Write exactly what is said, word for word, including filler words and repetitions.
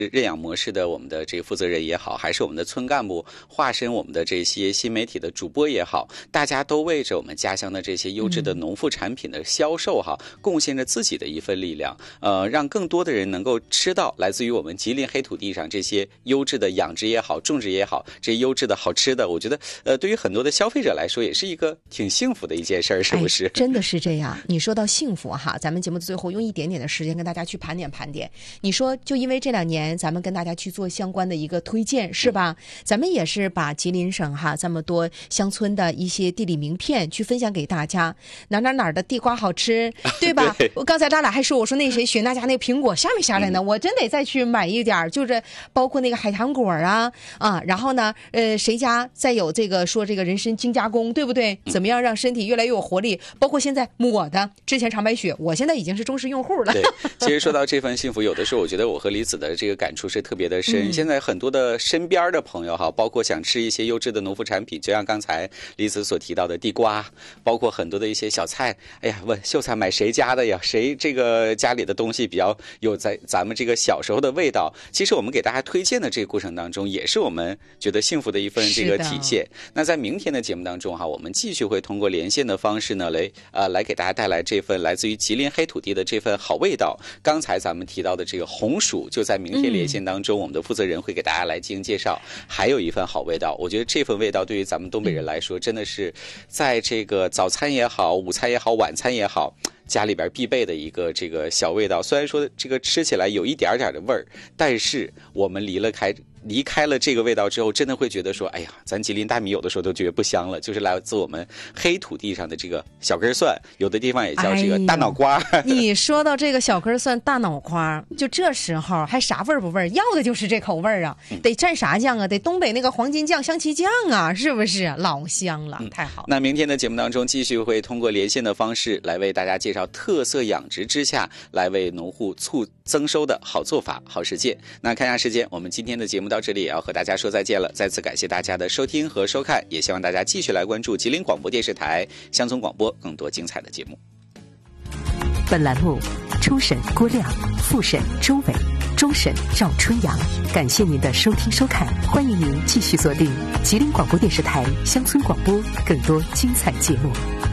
认养模式的我们的这个负责人也好，还是我们的村干部化身我们的这些新媒体的主播也好，大家都为着我们家乡的这些优质的农副产品的销售哈，嗯、贡献着自己的一份力量，呃，让更多的人能够吃到来自于我们吉林黑土地上这些优质的养殖也好、种植也好，这些优质的好吃的，我觉得呃，对于很多的消费者来说，也是一个挺幸福的一件事儿，是不是？ 哎，真的是这样。你说到幸福哈，咱们节目的最后用一点点的时间跟大家去盘点盘点。你说，就因为这两年咱们跟大家去做相关的一个推荐，是吧？嗯、咱们也是把吉林省哈这么多乡村的一些地理名片去分享给大家，哪哪哪的地瓜好吃，对吧？对，我刚才咱俩还说，我说那谁雪娜家那苹果下没下来呢？嗯、我真得再去买一点，就是包括那个海棠果啊啊，然后呢，呃，谁家再有这个说这个人参精加工，对不对？怎么样让身体越来越有活力？包括现在抹的，之前常白雪，我现在已经是忠实用户了。 对，其实说到这份幸福，有的时候我觉得我和李子的这个感触是特别的深。嗯、现在很多的身边的朋友哈，包括想吃一些优质的农副产品，就像刚才李子所提到的地瓜，包括很多的一些小菜。哎呀，问秀才买谁家的呀？谁这个家里的东西比较有在咱们这个小时候的味道？其实我们给大家推荐的这个过程当中，也是我们觉得幸福的一份这个体现。那在明天的节目当中哈，我们继续会通过连线的方式呢，来呃来给大家带来这份来自于吉林黑土地的这份好味道。刚才咱们提到的这个红薯，就在明天连线当中，嗯、我们的负责人会给大家来进行介绍。还有一份好味道，我觉得这份味道对于咱们东北人来说，真的是在这个早餐也好、午餐也好、晚餐也好，家里边必备的一个这个小味道。虽然说这个吃起来有一点点的味儿，但是我们离了开离开了这个味道之后，真的会觉得说，哎呀，咱吉林大米有的时候都觉得不香了，就是来自我们黑土地上的这个小根蒜，有的地方也叫这个大脑瓜。 哎、你说到这个小根蒜、大脑瓜，就这时候还啥味儿不味儿？要的就是这口味儿啊！嗯、得蘸啥酱啊？得东北那个黄金酱、香旗酱啊，是不是？老香了，太好了。 那明天的节目当中，继续会通过连线的方式来为大家介绍特色养殖之下来为农户促增收的好做法、好实践。那看一下时间，我们今天的节目到这里也要和大家说再见了。再次感谢大家的收听和收看，也希望大家继续来关注吉林广播电视台乡村广播更多精彩的节目。 本栏目初审郭亮，复审周伟，终审赵春阳。感谢您的收听收看，欢迎您继续锁定吉林广播电视台乡村广播更多精彩节目。